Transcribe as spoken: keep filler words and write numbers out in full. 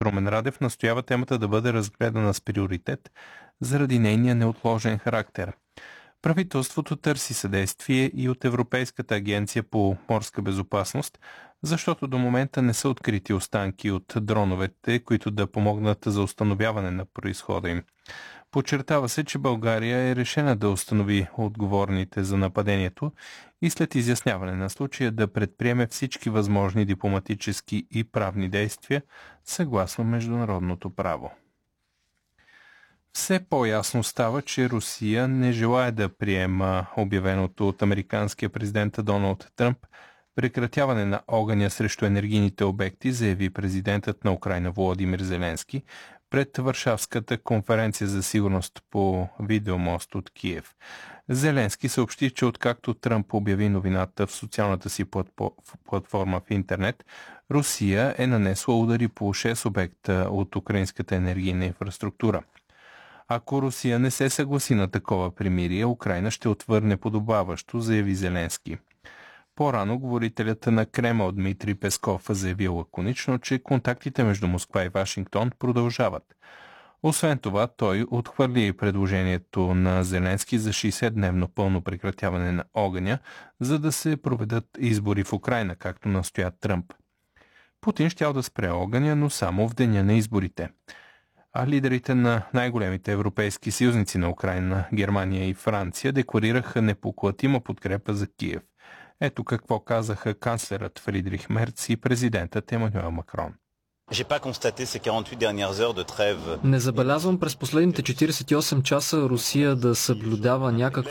Румен Радев настоява темата да бъде разгледана с приоритет заради нейния неотложен характер. Правителството търси съдействие и от Европейската агенция по морска безопасност, защото до момента не са открити останки от дроновете, които да помогнат за установяване на произхода им. Подчертава се, че България е решена да установи отговорните за нападението и след изясняване на случая да предприеме всички възможни дипломатически и правни действия съгласно международното право. Все по-ясно става, че Русия не желае да приема обявеното от американския президент Доналд Тръмп прекратяване на огъня срещу енергийните обекти, заяви президентът на Украйна Володимир Зеленски пред Варшавската конференция за сигурност по видеомост от Киев. Зеленски съобщи, че откакто Тръмп обяви новината в социалната си платформа в интернет, Русия е нанесла удари по шест обекта от украинската енергийна инфраструктура. Ако Русия не се съгласи на такова примирие, Украйна ще отвърне подобаващо, заяви Зеленски. По-рано говорителят на Кремъл Дмитрий Песков заяви лаконично, че контактите между Москва и Вашингтон продължават. Освен това, той отхвърли предложението на Зеленски за шейсетдневно пълно прекратяване на огъня, за да се проведат избори в Украйна, както настоя Тръмп. Путин щял да спре огъня, но само в деня на изборите. А лидерите на най-големите европейски съюзници на Украйна, Германия и Франция, декларираха непоклатима подкрепа за Киев. Ето какво казаха канцлерът Фридрих Мерц и президентът Емануел Макрон. Не забелязвам през последните четиридесет и осем часа Русия да съблюдава някакво